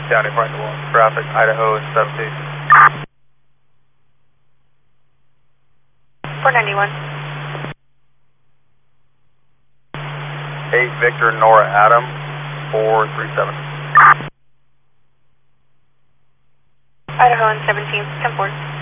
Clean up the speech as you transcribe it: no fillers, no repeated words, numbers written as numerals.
County, right to one. Traffic, Idaho, and 17. 491. 8 Victor Nora Adam, 437. Idaho and 17, 10-4.